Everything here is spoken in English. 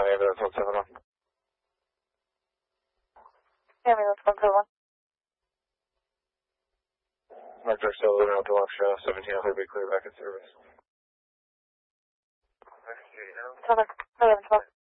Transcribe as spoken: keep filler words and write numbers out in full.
County Ambulance one seven one. Ambulance one seven one. Mark Dirk still living out the lunch show, seventeen oh three, be clear back in service. Seven, eleven, twelve.